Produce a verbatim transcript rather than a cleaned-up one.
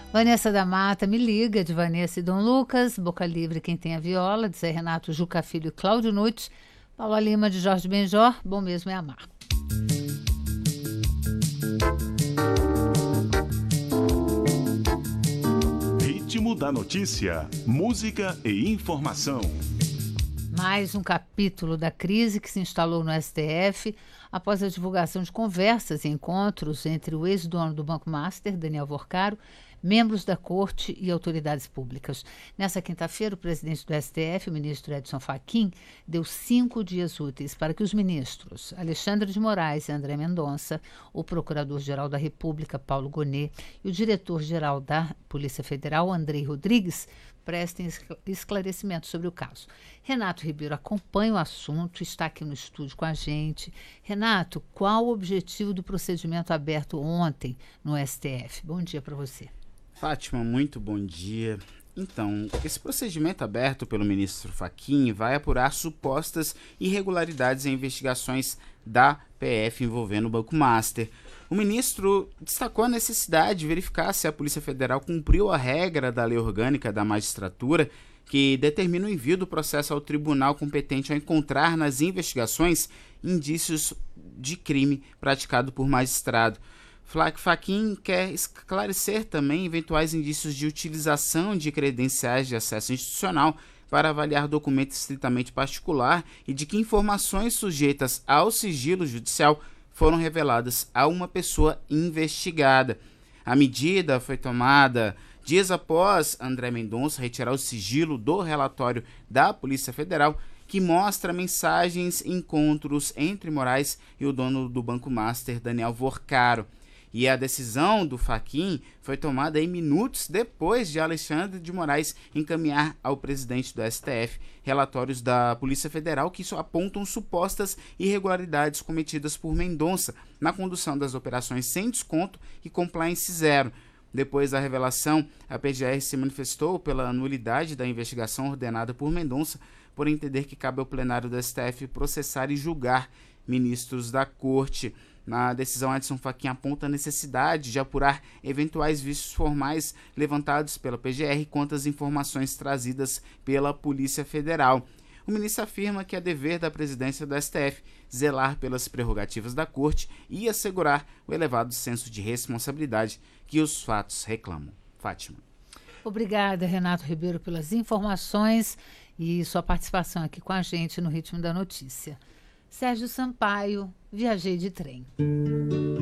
Vanessa da Mata, me liga, de Vanessa e Dom Lucas. Boca Livre, quem tem a viola, de Zé Renato, Juca Filho e Cláudio Nunes. Paula Lima, de Jorge Benjor, Bom Mesmo é Amar. Ritmo da notícia, música e informação. Mais um capítulo da crise que se instalou no S T F após a divulgação de conversas e encontros entre o ex-dono do Banco Master, Daniel Vorcaro, membros da Corte e autoridades públicas. Nessa quinta-feira, o presidente do S T F, o ministro Edson Fachin, deu cinco dias úteis para que os ministros Alexandre de Moraes e André Mendonça, o procurador-geral da República, Paulo Gonet, e o diretor-geral da Polícia Federal, Andrei Rodrigues, prestem esclarecimentos sobre o caso. Renato Ribeiro acompanha o assunto, está aqui no estúdio com a gente. Renato, qual o objetivo do procedimento aberto ontem no S T F? Bom dia para você. Fátima, muito bom dia. Então, esse procedimento aberto pelo ministro Fachin vai apurar supostas irregularidades em investigações da P F envolvendo o Banco Master. O ministro destacou a necessidade de verificar se a Polícia Federal cumpriu a regra da lei orgânica da magistratura, que determina o envio do processo ao tribunal competente ao encontrar nas investigações indícios de crime praticado por magistrado. Fachin quer esclarecer também eventuais indícios de utilização de credenciais de acesso institucional para avaliar documento estritamente particular e de que informações sujeitas ao sigilo judicial foram reveladas a uma pessoa investigada. A medida foi tomada dias após André Mendonça retirar o sigilo do relatório da Polícia Federal, que mostra mensagens e encontros entre Moraes e o dono do Banco Master, Daniel Vorcaro. E a decisão do Fachin foi tomada em minutos depois de Alexandre de Moraes encaminhar ao presidente do S T F relatórios da Polícia Federal que apontam supostas irregularidades cometidas por Mendonça na condução das operações sem desconto e compliance zero. Depois da revelação, a P G R se manifestou pela nulidade da investigação ordenada por Mendonça, por entender que cabe ao plenário do S T F processar e julgar ministros da Corte. Na decisão, Edson Fachin aponta a necessidade de apurar eventuais vícios formais levantados pela P G R quanto às informações trazidas pela Polícia Federal. O ministro afirma que é dever da presidência do S T F zelar pelas prerrogativas da Corte e assegurar o elevado senso de responsabilidade que os fatos reclamam. Fátima. Obrigada, Renato Ribeiro, pelas informações e sua participação aqui com a gente no Ritmo da Notícia. Sérgio Sampaio, Viajei de Trem.